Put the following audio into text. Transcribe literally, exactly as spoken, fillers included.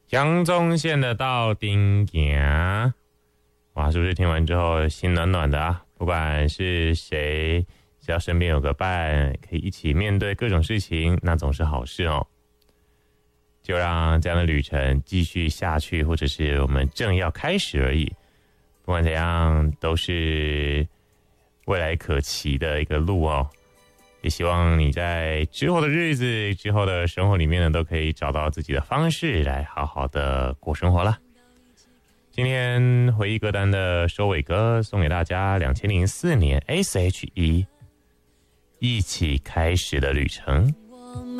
阳宗县的到顶行，哇，是不是听完之后心暖暖的啊？不管是谁，只要身边有个伴，可以一起面对各种事情，那总是好事哦。就让这样的旅程继续下去，或者是我们正要开始而已。不管怎样，都是未来可期的一个路哦。也希望你在之后的日子、之后的生活里面呢，都可以找到自己的方式来好好的过生活了。今天回忆歌单的收尾歌送给大家，两千零四年 S H E 一起开始的旅程。